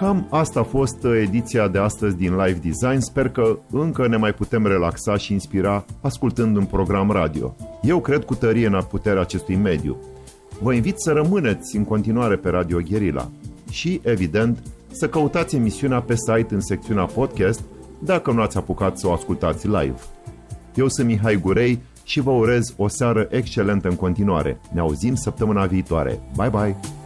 Cam asta a fost ediția de astăzi din Live Design. Sper că încă ne mai putem relaxa și inspira ascultând un program radio. Eu cred cu tărie în puterea acestui mediu. Vă invit să rămâneți în continuare pe Radio Guerilla și, evident, să căutați emisiunea pe site în secțiunea podcast dacă nu ați apucat să o ascultați live. Eu sunt Mihai Gurei și vă urez o seară excelentă în continuare. Ne auzim săptămâna viitoare. Bye bye!